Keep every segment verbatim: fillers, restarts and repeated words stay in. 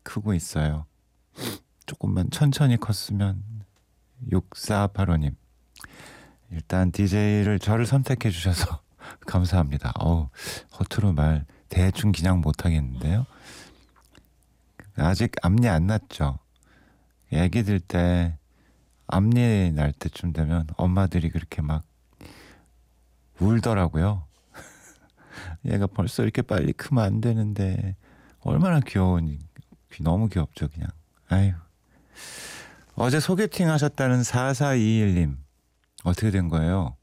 크고 있어요. 조금만 천천히 컸으면. 육사팔오님, 일단 디제이를 저를 선택해 주셔서 감사합니다. 어우, 허투루 말 대충 그냥 못하겠는데요. 아직 앞니 안 났죠? 애기들 때 앞니 날 때쯤 되면 엄마들이 그렇게 막 울더라고요. 얘가 벌써 이렇게 빨리 크면 안 되는데. 얼마나 귀여우니. 너무 귀엽죠 그냥. 아유. 어제 소개팅 하셨다는 사사이일님, 어떻게 된 거예요?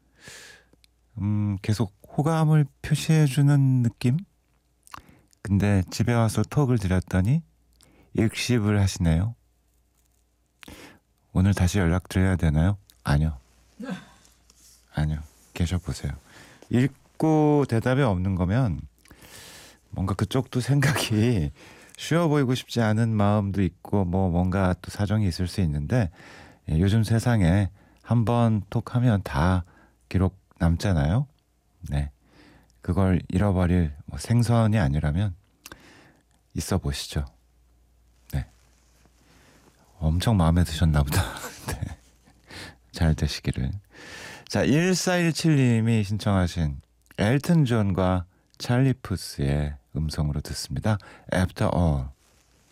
음, 계속 호감을 표시해주는 느낌? 근데 집에 와서 톡을 드렸더니 읽씹을 하시네요. 오늘 다시 연락드려야 되나요? 아니요. 아니요. 계셔보세요. 읽고 대답이 없는 거면 뭔가 그쪽도 생각이 쉬워 보이고 싶지 않은 마음도 있고 뭐 뭔가 또 사정이 있을 수 있는데, 예, 요즘 세상에 한번 톡하면 다 기록 남잖아요. 네, 그걸 잃어버릴 뭐 생선이 아니라면 있어 보시죠. 네, 엄청 마음에 드셨나 보다. 네, 잘 되시기를. 자, 일사일칠님이 신청하신 엘튼 존과 찰리 푸스의 음성으로 듣습니다. After All.